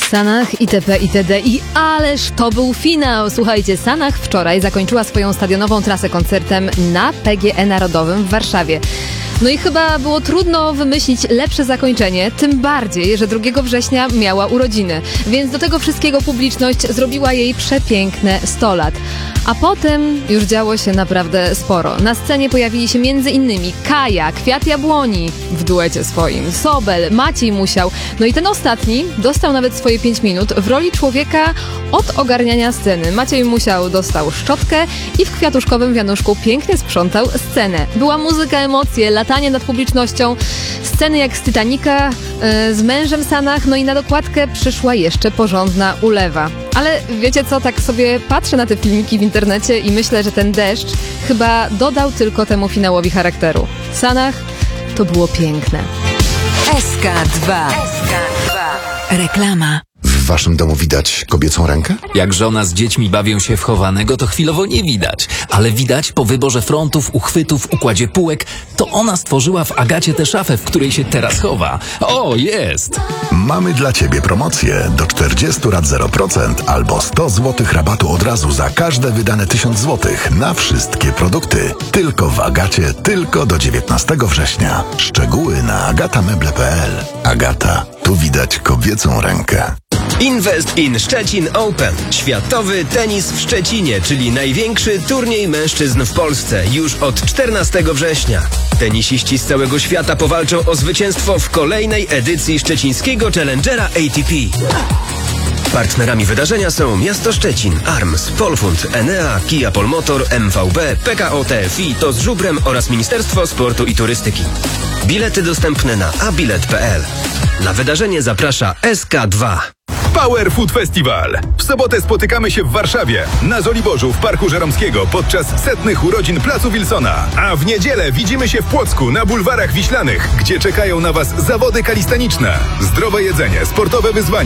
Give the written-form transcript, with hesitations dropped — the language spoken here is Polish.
Sanach, itp. itd. I ależ to był finał! Słuchajcie, Sanach wczoraj zakończyła swoją stadionową trasę koncertem na PGE Narodowym w Warszawie. No i chyba było trudno wymyślić lepsze zakończenie, tym bardziej, że 2 września miała urodziny. Więc do tego wszystkiego publiczność zrobiła jej przepiękne 100 lat. A potem już działo się naprawdę sporo. Na scenie pojawili się m.in. Kaja, Kwiat Jabłoni w duecie swoim, Sobel, Maciej Musiał. No i ten ostatni dostał nawet swoje 5 minut w roli człowieka od ogarniania sceny. Maciej Musiał dostał szczotkę i w kwiatuszkowym wianuszku pięknie sprzątał scenę. Była muzyka, emocje, latanie nad publicznością, sceny jak z Titanica, z mężem Sanach, no i na dokładkę przyszła jeszcze porządna ulewa. Ale wiecie co, tak sobie patrzę na te filmiki w internecie i myślę, że ten deszcz chyba dodał tylko temu finałowi charakteru. Sanach to było piękne. SK2. Reklama. W waszym domu widać kobiecą rękę? Jak żona z dziećmi bawią się w chowanego, to chwilowo nie widać. Ale widać po wyborze frontów, uchwytów, układzie półek, to ona stworzyła w Agacie tę szafę, w której się teraz chowa. O, jest! Mamy dla ciebie promocję do 40 lat 0% albo 100 zł rabatu od razu za każde wydane 1000 zł na wszystkie produkty. Tylko w Agacie, tylko do 19 września. Szczegóły na agatameble.pl. Agata, tu widać kobiecą rękę. Invest in Szczecin Open. Światowy tenis w Szczecinie, czyli największy turniej mężczyzn w Polsce już od 14 września. Tenisiści z całego świata powalczą o zwycięstwo w kolejnej edycji szczecińskiego Challengera ATP. Partnerami wydarzenia są Miasto Szczecin, ARMS, Polfund, Enea, Kia Polmotor, MVB, PKO TFI, TOZ Żubrem oraz Ministerstwo Sportu i Turystyki. Bilety dostępne na abilet.pl. Na wydarzenie zaprasza SK2. Power Food Festival. W sobotę spotykamy się w Warszawie, na Żoliborzu w Parku Żeromskiego podczas 100. urodzin Placu Wilsona. A w niedzielę widzimy się w Płocku na bulwarach Wiślanych, gdzie czekają na was zawody kalistaniczne, zdrowe jedzenie, sportowe wyzwania,